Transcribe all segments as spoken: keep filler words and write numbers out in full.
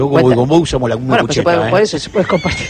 Yo como con vos usamos la misma bueno, cucheta, pues se puede, ¿eh? por eso se puede compartir.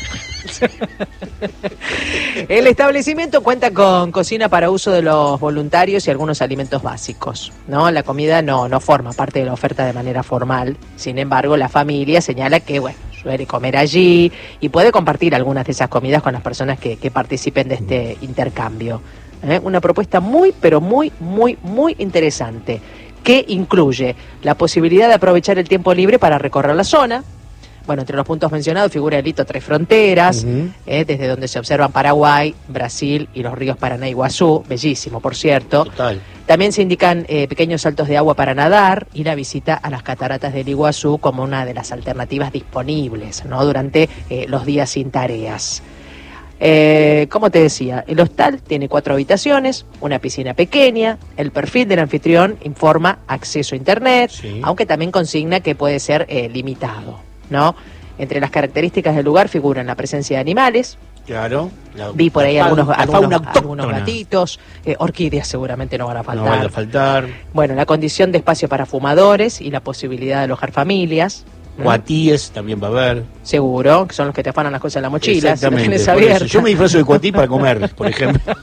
El establecimiento cuenta con cocina para uso de los voluntarios y algunos alimentos básicos, ¿no? La comida no, no forma parte de la oferta de manera formal. Sin embargo, la familia señala que, bueno, suele comer allí y puede compartir algunas de esas comidas con las personas que, que participen de este intercambio. ¿Eh? Una propuesta muy, pero muy, muy, muy interesante, que incluye la posibilidad de aprovechar el tiempo libre para recorrer la zona. Bueno, entre los puntos mencionados figura el hito Tres Fronteras, uh-huh. eh, desde donde se observan Paraguay, Brasil y los ríos Paraná y Iguazú, bellísimo, por cierto. Total. También se indican eh, pequeños saltos de agua para nadar y la visita a las cataratas del Iguazú como una de las alternativas disponibles, ¿no? Durante eh, los días sin tareas. Eh, como te decía, el hostal tiene cuatro habitaciones, una piscina pequeña, el perfil del anfitrión informa acceso a internet, sí. aunque también consigna que puede ser eh, limitado, ¿no? Entre las características del lugar figuran la presencia de animales. Claro. La, Vi por ahí la, algunos, la algunos, algunos gatitos, eh, orquídeas seguramente no van a faltar. No van a faltar. Bueno, la condición de espacio para fumadores y la posibilidad de alojar familias. Cuatíes también va a haber. Seguro, que son los que te afanan las cosas en la mochila. Exactamente. Si eso, yo me disfrazo de cuatí para comer, por ejemplo.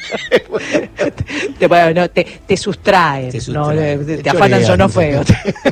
te, no, te, te sustraen, te, sustraen. ¿no? te, te afanan sonó feo.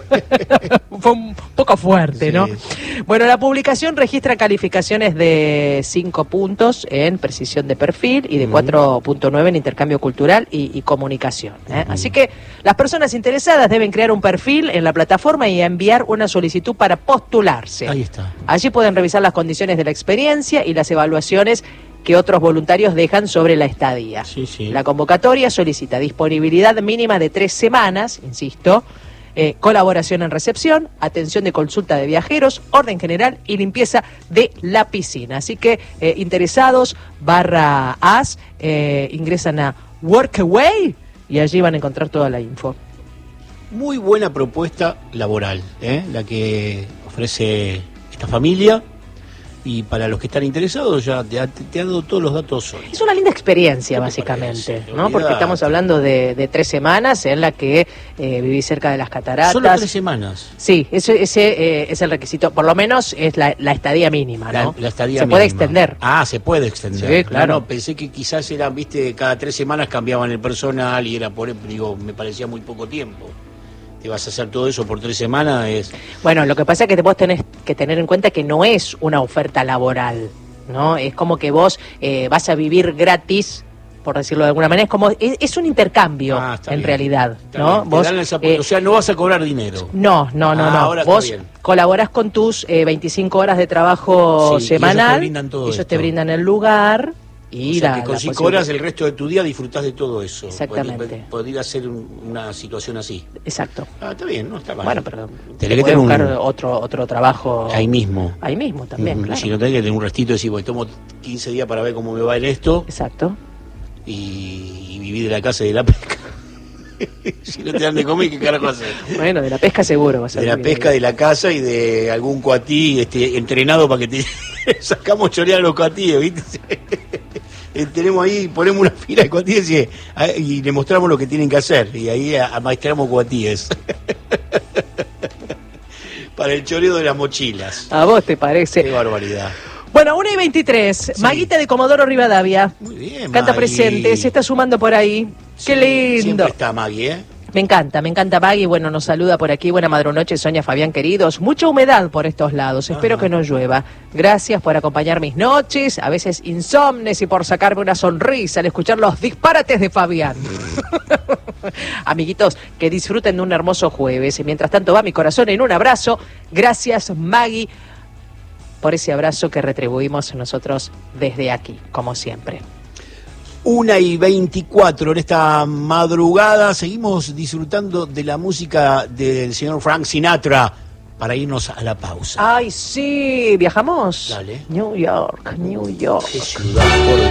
Fue un poco fuerte, sí. ¿no? Bueno, la publicación registra calificaciones de cinco puntos en precisión de perfil y de uh-huh. cuatro punto nueve en intercambio cultural y, y comunicación. ¿eh? Uh-huh. Así que las personas interesadas deben crear un perfil en la plataforma y enviar una solicitud para postularse. Ahí está. Allí pueden revisar las condiciones de la experiencia y las evaluaciones que otros voluntarios dejan sobre la estadía. Sí, sí. La convocatoria solicita disponibilidad mínima de tres semanas, insisto, eh, colaboración en recepción, atención de consulta de viajeros, orden general y limpieza de la piscina. Así que eh, interesados, barra as, eh, ingresan a Workaway y allí van a encontrar toda la info. Muy buena propuesta laboral, ¿eh? La que ofrece esta familia. Y para los que están interesados, ya te ha, te ha dado todos los datos hoy. Es una linda experiencia, básicamente, ¿no? Porque estamos hablando de, de tres semanas en la que eh, viví cerca de las cataratas. ¿Solo tres semanas? Sí, ese, ese eh, es el requisito. Por lo menos es la, la estadía mínima, ¿no? La, la estadía se mínima. puede extender. Ah, se puede extender. Sí, claro. No, no, pensé que quizás eran, viste, cada tres semanas cambiaban el personal y era por, digo, me parecía muy poco tiempo. Te vas a hacer todo eso por tres semanas. Es... Bueno, lo que pasa es que te vos tenés que tener en cuenta que no es una oferta laboral, ¿no? Es como que vos eh, vas a vivir gratis, por decirlo de alguna manera. Es como es, es un intercambio, ah, en bien. realidad, está ¿no? Vos, esa, eh, o sea, no vas a cobrar dinero. No, no, no, ah, no. Vos colaborás con tus eh, veinticinco horas de trabajo sí, semanal. Ellos te brindan todo ellos esto. te brindan el lugar. Y o sea la, que con cinco horas el resto de tu día disfrutás de todo eso. Exactamente. Podría, podría ser una situación así. Exacto. Ah, está bien, no está mal. Bueno, pero tenés que tener buscar un... otro otro trabajo. Ahí mismo. Ahí mismo también, mm, claro. Si no tenés que tener un restito y decir, bueno, tomo quince días para ver cómo me va en esto. Exacto. Y, y vivir de la casa y de la pesca. Si no te dan de comer, ¿qué carajo hacer? Bueno, de la pesca seguro vas a De la pesca, de la casa y de algún cuatí este, entrenado para que te sacamos chorear a los cuatíes, ¿viste? Tenemos ahí, ponemos una fila de cuatíes y, y le mostramos lo que tienen que hacer. Y ahí amaestramos cuatíes. Para el choreo de las mochilas. ¿A vos te parece? Qué barbaridad. Bueno, una y veintitrés. Sí. Maguita de Comodoro Rivadavia. Muy bien, Canta Maggie. Presente, se está sumando por ahí. Sí, qué lindo. Siempre está Maggie, ¿eh? Me encanta, me encanta Maggie. Bueno, nos saluda por aquí. Buena madrunoche, Sonia, Fabián, queridos. Mucha humedad por estos lados. Espero Ajá. que no llueva. Gracias por acompañar mis noches, a veces insomnes, y por sacarme una sonrisa al escuchar los disparates de Fabián. Amiguitos, que disfruten de un hermoso jueves. Y mientras tanto va mi corazón en un abrazo. Gracias, Maggie, por ese abrazo que retribuimos nosotros desde aquí, como siempre. Una y veinticuatro en esta madrugada. Seguimos disfrutando de la música del señor Frank Sinatra para irnos a la pausa. Ay, sí, viajamos. Dale. New York, New York. Qué ciudad, por